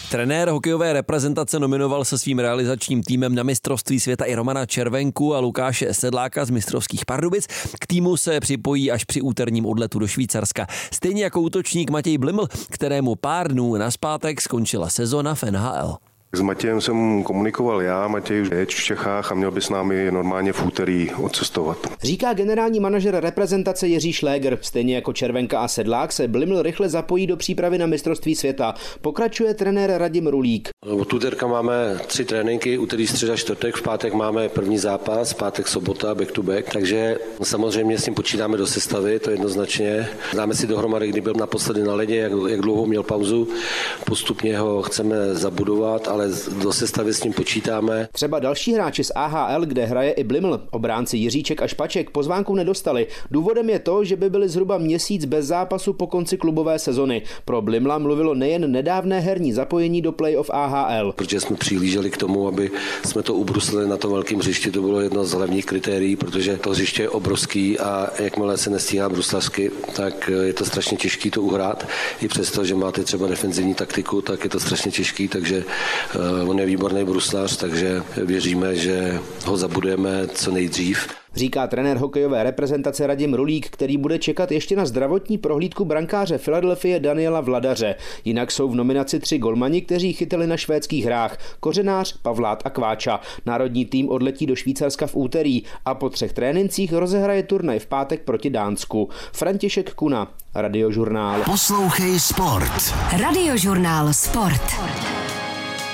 Trenér hokejové reprezentace nominoval se svým realizačním týmem na mistrovství světa i Romana Červenku a Lukáše Sedláka z Mistrovských Pardubic. K týmu se připojí až při úterním odletu do Švýcarska. Stejně jako útočník Matěj Bliml, kterému pár dnů nazpátek skončila sezona v NHL. S Matějem jsem komunikoval já, Matěj je v Čechách a měl by s námi normálně v úterý odcestovat. Říká generální manažer reprezentace Jiří Šléger. Stejně jako Červenka a Sedlák se Bliml rychle zapojí do přípravy na mistrovství světa. Pokračuje trenér Radim Rulík. Od úterka máme 3 tréninky, úterý, středa, čtvrtek, v pátek máme první zápas, pátek, sobota, back to back, takže samozřejmě s ním počítáme do sestavy, to jednoznačně. Dáme si dohromady, kdy byl naposledy na ledě, jak dlouho měl pauzu, postupně ho chceme zabudovat, ale do sestavy s ním počítáme. Třeba další hráči z AHL, kde hraje i Bliml, obránci Jiříček a Špaček, pozvánku nedostali. Důvodem je to, že by byli zhruba měsíc bez zápasu po konci klubové sezony. Pro Blimla mluvilo nejen nedávné herní zapojení do playoff AHL. Protože jsme přihlíželi k tomu, aby jsme to ubruslili na tom velkém hřišti, to bylo jedno z hlavních kritérií, protože to hřiště je obrovský a jakmile se nestíhá bruslařsky, tak je to strašně těžký to uhrát. I přesto, že máte třeba defenzivní taktiku, tak je to strašně těžký, takže on je výborný bruslař, takže věříme, že ho zabudujeme co nejdřív. Říká trenér hokejové reprezentace Radim Rulík, který bude čekat ještě na zdravotní prohlídku brankáře Philadelphie Daniela Vladaře. Jinak jsou v nominaci 3 golmani, kteří chytili na švédských hrách: Kořenář, Pavlát a Kváča. Národní tým odletí do Švýcarska v úterý a po 3 trénincích rozehraje turnaj v pátek proti Dánsku. František Kuna, Radiožurnál. Poslouchej sport. Radiožurnál Sport.